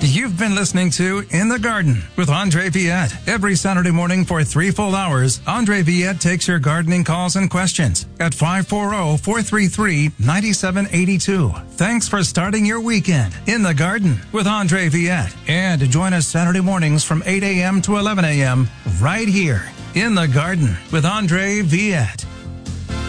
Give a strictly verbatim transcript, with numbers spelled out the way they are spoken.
You've been listening to In the Garden with Andre Viette. Every Saturday morning for three full hours, Andre Viette takes your gardening calls and questions at five four zero, four three three, nine seven eight two. Thanks for starting your weekend in the garden with Andre Viette. And join us Saturday mornings from eight a.m. to eleven a.m. right here in the Garden with Andre Viette.